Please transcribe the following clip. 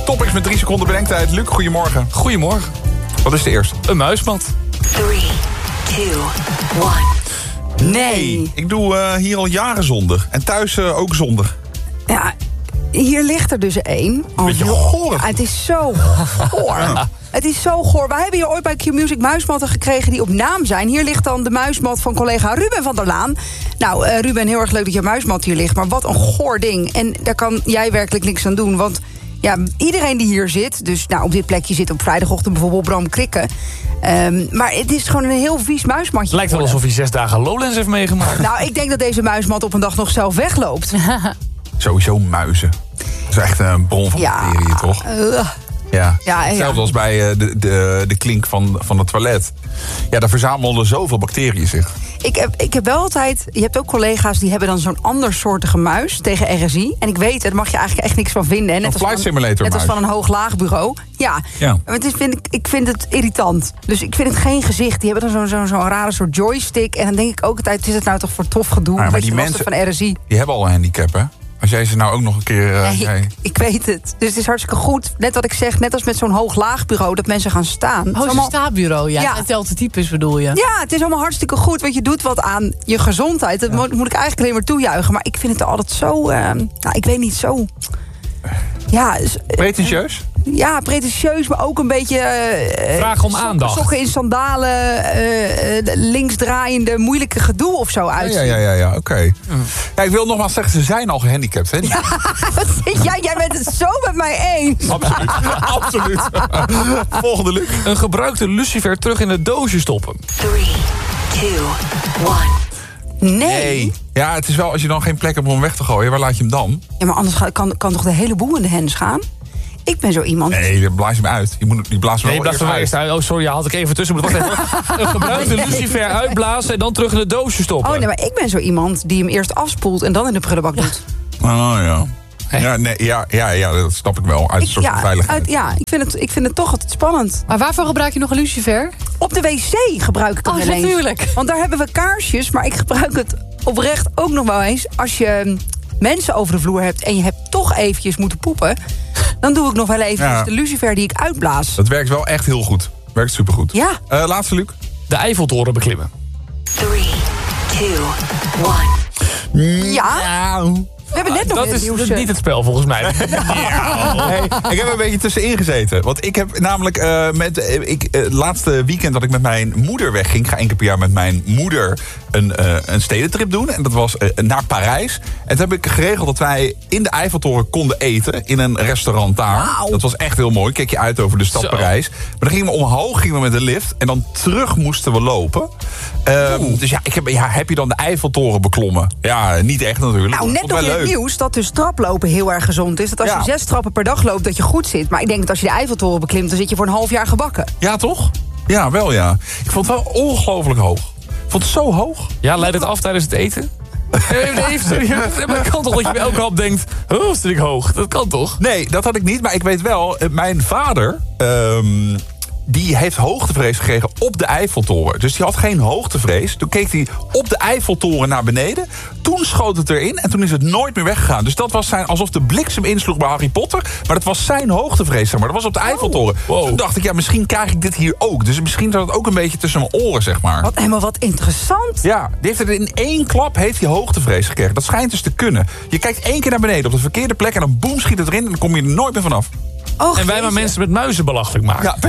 Topics met 3 seconden bedenktijd. Luc, goedemorgen. Goedemorgen. Wat is de eerste? Een muismat. 3, 2, 1. Nee. Ik doe hier al jaren zonder. En thuis ook zonder. Ja, hier ligt er dus één. Beetje goor. Ja, het is zo goor. Het is zo goor. Wij hebben hier ooit bij Q-Music muismatten gekregen die op naam zijn. Hier ligt dan de muismat van collega Ruben van der Laan. Nou, Ruben, heel erg leuk dat je muismat hier ligt. Maar wat een goor ding. En daar kan jij werkelijk niks aan doen. Want ja, iedereen die hier zit... dus nou, op dit plekje zit op vrijdagochtend bijvoorbeeld Bram Krikke. Maar het is gewoon een heel vies muismatje. Lijkt wel alsof hij 6 dagen Lowlands heeft meegemaakt. Nou, ik denk dat deze muismat op een dag nog zelf wegloopt. Sowieso muizen. Dat is echt een bron van bacteriën, toch? Ja. Hetzelfde als bij de klink van het toilet. Ja, daar verzamelden zoveel bacteriën zich. Ik heb wel altijd... Je hebt ook collega's die hebben dan zo'n andersoortige muis tegen RSI. En ik weet het, daar mag je eigenlijk echt niks van vinden. Net een flight simulator net als van een hoog-laag bureau. Ja. Maar ik vind het irritant. Dus ik vind het geen gezicht. Die hebben dan zo'n rare soort joystick. En dan denk ik ook altijd, wat is het nou toch voor tof gedoe? Maar die mensen van RSI. Die hebben al een handicap, hè? Als jij ze nou ook nog een keer... Ik weet het. Dus het is hartstikke goed. Net wat ik zeg, net als met zo'n hoog-laag bureau... dat mensen gaan staan. Zo'n staatbureau, ja. Het telt de types, bedoel je? Ja, het is allemaal hartstikke goed. Want je doet wat aan je gezondheid. Dat moet ik eigenlijk alleen maar toejuichen. Maar ik vind het altijd zo... ik weet niet, zo... Ja, pretentieus? Ja, pretentieus, maar ook een beetje... Vraag om aandacht. Sokken in sandalen, linksdraaiende, moeilijke gedoe of zo uit. Ja, oké. Ja, ik wil nogmaals zeggen, ze zijn al gehandicapt, hè? Ja, wat zeg jij? Jij bent het zo met mij eens. Absoluut. Volgende, Luc. Een gebruikte lucifer terug in het doosje stoppen. 3, 2, 1. Nee. Ja, het is wel, als je dan geen plek hebt om hem weg te gooien, waar laat je hem dan? Ja, maar anders kan toch de hele boel in de hens gaan? Ik ben zo iemand... Nee, dan blaas je hem uit. Die blaast hem eerst uit. Oh, sorry, had ik even tussen. Wacht even. Een gebruikte lucifer uitblazen en dan terug in het doosje stoppen. Oh, nee, maar ik ben zo iemand die hem eerst afspoelt en dan in de prullenbak doet. Oh, ja. Ja, dat snap ik wel. Uit een soort veiligheid. Ik vind het toch altijd spannend. Maar waarvoor gebruik je nog een lucifer? Op de wc gebruik ik hem wel eens. Natuurlijk. Want daar hebben we kaarsjes, maar ik gebruik het oprecht ook nog wel eens. Als je mensen over de vloer hebt en je hebt toch eventjes moeten poepen... dan doe ik nog wel even de lucifer die ik uitblaas. Dat werkt wel echt heel goed. Werkt supergoed. Ja. Laatste, Luc. De Eiffeltoren beklimmen. 3, 2, 1. Ja. We hebben net nog dat is niet het spel, volgens mij. Ik heb een beetje tussenin gezeten. Want ik heb namelijk laatste weekend dat ik met mijn moeder wegging... ik ga 1 keer per jaar met mijn moeder een stedentrip doen. En dat was naar Parijs. En toen heb ik geregeld dat wij in de Eiffeltoren konden eten... in een restaurant daar. Wow. Dat was echt heel mooi. Keek je uit over de stad Parijs. Maar dan gingen we omhoog, gingen we met de lift... en dan terug moesten we lopen. Dus heb je dan de Eiffeltoren beklommen? Ja, niet echt natuurlijk. Nou, net nog in het nieuws dat dus traplopen heel erg gezond is. Dat als je 6 trappen per dag loopt, dat je goed zit. Maar ik denk dat als je de Eiffeltoren beklimt, dan zit je voor een half jaar gebakken. Ja, toch? Ja, wel ja. Ik vond het wel ongelooflijk hoog. Ik vond het zo hoog. Ja, leidt het af tijdens het eten? Maar dat kan toch dat je bij elke hap denkt... oh, zit ik hoog? Dat kan toch? Nee, dat had ik niet. Maar ik weet wel, mijn vader... die heeft hoogtevrees gekregen op de Eiffeltoren. Dus die had geen hoogtevrees. Toen keek hij op de Eiffeltoren naar beneden. Toen schoot het erin en toen is het nooit meer weggegaan. Dus dat was alsof de bliksem insloeg bij Harry Potter. Maar dat was zijn hoogtevrees, zeg maar. Dat was op de Eiffeltoren. Wow. Toen dacht ik, misschien krijg ik dit hier ook. Dus misschien zat het ook een beetje tussen mijn oren, zeg maar. Wat interessant. Ja, die heeft in 1 klap hoogtevrees gekregen. Dat schijnt dus te kunnen. Je kijkt 1 keer naar beneden op de verkeerde plek... en dan boem schiet het erin en dan kom je er nooit meer vanaf. Oh, en wij maar mensen met muizen belachelijk maken. Ja.